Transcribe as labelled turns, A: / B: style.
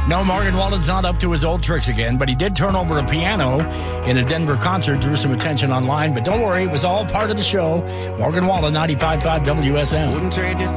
A: No, Morgan Wallen's not up to his old tricks again, but he did turn over a piano in a Denver concert, drew some attention online. But don't worry, it was all part of the show. Morgan Wallen, 95.5 WSM.
B: Wouldn't trade this